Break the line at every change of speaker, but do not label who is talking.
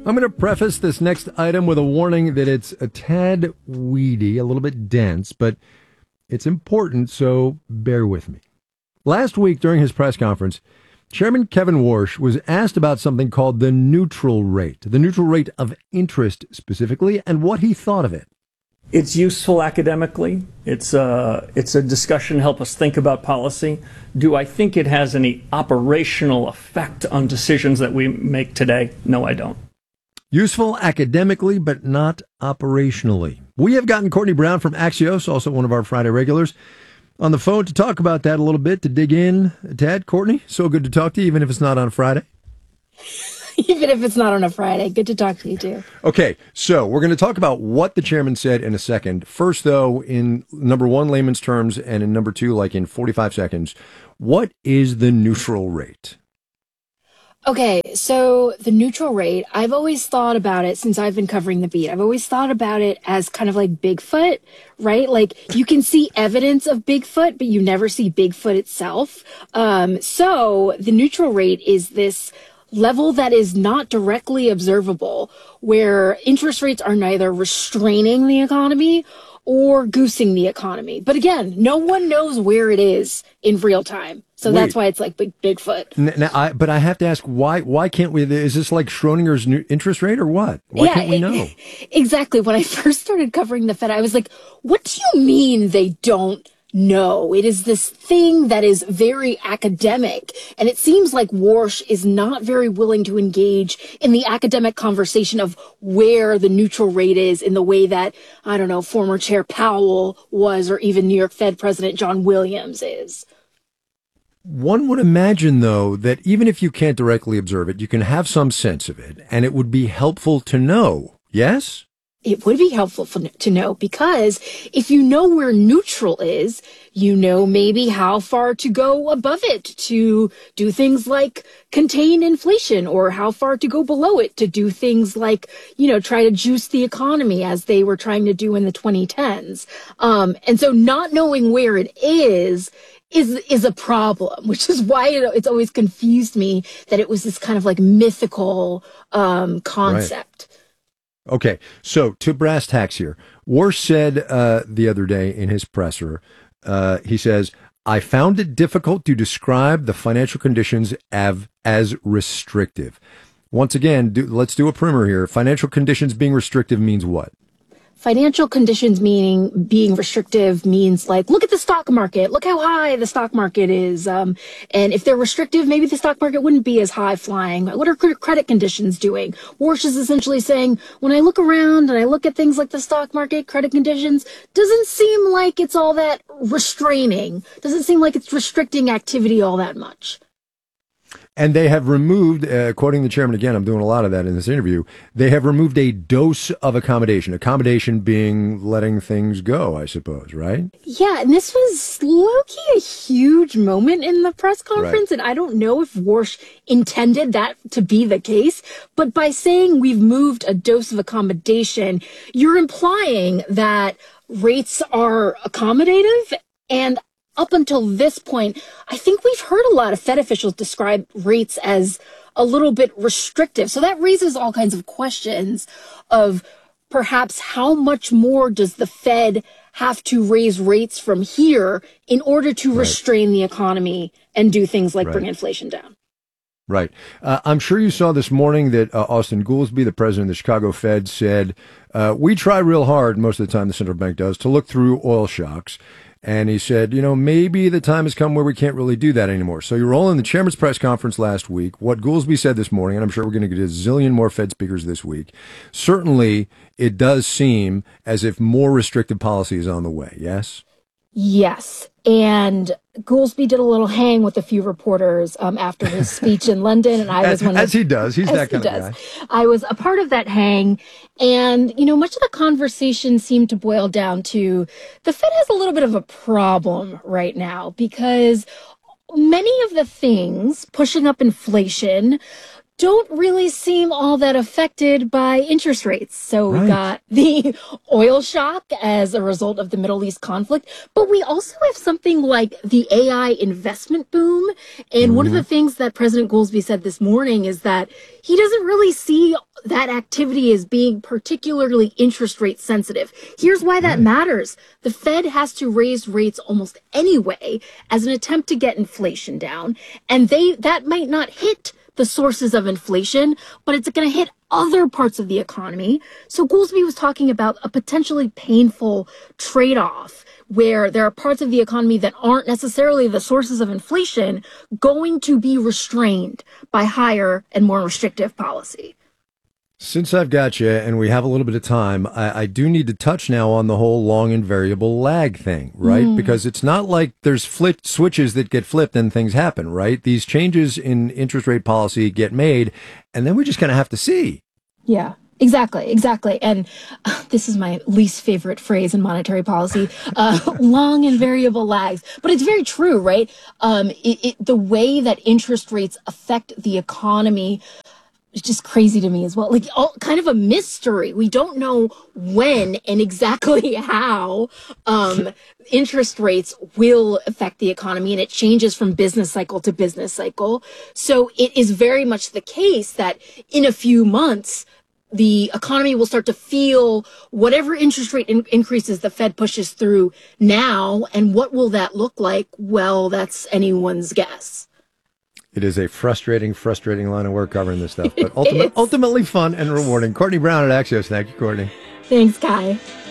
I'm going to preface this next item with a warning that it's a tad weedy, a little bit dense, but it's important, so bear with me. Last week during his press conference, Chairman Kevin Warsh was asked about something called the neutral rate of interest specifically, and what he thought of it.
It's useful academically. It's a discussion to help us think about policy. Do I think it has any operational effect on decisions that we make today? No, I don't.
Useful academically, but not operationally. We have gotten Courtney Brown from Axios, also one of our Friday regulars, on the phone to talk about that a little bit, to dig in. Tad, Courtney, so good to talk to you, even if it's not on Friday.
Even if it's not on a Friday. Good to talk to you, too.
Okay, so we're going to talk about what the chairman said in a second. First, though, in number one, layman's terms, and in number two, like in 45 seconds, what is the neutral rate?
Okay, so the neutral rate, I've always thought about it since I've been covering the beat. I've always thought about it as kind of like Bigfoot, right? Like you can see evidence of Bigfoot, but you never see Bigfoot itself. So the neutral rate is this level that is not directly observable, where interest rates are neither restraining the economy or goosing the economy. But again, no one knows where it is in real time. So that's why it's like Bigfoot.
Now, but I have to ask, why can't we? Is this like Schrodinger's interest rate or what? Why can't we know?
Exactly. When I first started covering the Fed, I was like, what do you mean they don't know? It is this thing that is very academic. And it seems like Warsh is not very willing to engage in the academic conversation of where the neutral rate is in the way that, I don't know, former Chair Powell was, or even New York Fed President John Williams is.
One would imagine, though, that even if you can't directly observe it, you can have some sense of it, and it would be helpful to know, yes?
It would be helpful to know, because if you know where neutral is, you know maybe how far to go above it to do things like contain inflation, or how far to go below it to do things like, try to juice the economy as they were trying to do in the 2010s. And so not knowing where it is a problem, which is why it's always confused me that it was this kind of like mythical concept.
Right. Okay, so to brass tacks here. Warsh said the other day in his presser, he says, I found it difficult to describe the financial conditions as restrictive. Once again, let's do a primer here. Financial conditions being restrictive means what?
Financial conditions meaning being restrictive means like, look at the stock market. Look how high the stock market is. And if they're restrictive, maybe the stock market wouldn't be as high flying. What are credit conditions doing? Warsh is essentially saying, when I look around and I look at things like the stock market, credit conditions, doesn't seem like it's all that restraining. Doesn't seem like it's restricting activity all that much.
And they have removed, quoting the chairman again, I'm doing a lot of that in this interview, they have removed a dose of accommodation. Accommodation being letting things go, I suppose, right?
Yeah, and this was low-key a huge moment in the press conference, right. And I don't know if Warsh intended that to be the case, but by saying we've moved a dose of accommodation, you're implying that rates are accommodative, and up until this point, I think we've heard a lot of Fed officials describe rates as a little bit restrictive. So that raises all kinds of questions of perhaps how much more does the Fed have to raise rates from here in order to restrain the economy and do things like bring inflation down.
Right. I'm sure you saw this morning that Austin Goolsbee, the president of the Chicago Fed, said, we try real hard, most of the time the central bank does, to look through oil shocks. And he said, maybe the time has come where we can't really do that anymore. So you roll in the chairman's press conference last week, what Goolsbee said this morning, and I'm sure we're going to get a zillion more Fed speakers this week. Certainly, it does seem as if more restrictive policy is on the way, yes?
Yes. And Goolsbee did a little hang with a few reporters after his speech in London, and I was one of
as he does. He's that kind of guy.
I was a part of that hang, and much of the conversation seemed to boil down to the Fed has a little bit of a problem right now because many of the things pushing up inflation don't really seem all that affected by interest rates. So we got the oil shock as a result of the Middle East conflict, but we also have something like the AI investment boom. And one of the things that President Goolsbee said this morning is that he doesn't really see that activity is being particularly interest rate sensitive. Here's why that matters. The Fed has to raise rates almost anyway as an attempt to get inflation down. And that might not hit the sources of inflation, but it's going to hit other parts of the economy. So Goolsbee was talking about a potentially painful trade-off where there are parts of the economy that aren't necessarily the sources of inflation going to be restrained by higher and more restrictive policy.
Since I've got you and we have a little bit of time, I do need to touch now on the whole long and variable lag thing, right? Because it's not like there's switches that get flipped and things happen, right? These changes in interest rate policy get made, and then we just kind of have to see.
Yeah. Exactly. And this is my least favorite phrase in monetary policy, long and variable lags. But it's very true, right? The way that interest rates affect the economy is just crazy to me as well. Like kind of a mystery. We don't know when and exactly how interest rates will affect the economy, and it changes from business cycle to business cycle. So it is very much the case that in a few months, the economy will start to feel whatever interest rate increases the Fed pushes through now. And what will that look like? Well, that's anyone's guess.
It is a frustrating line of work covering this stuff, but ultimately fun and rewarding. Courtney Brown at Axios. Thank you, Courtney.
Thanks, Kai.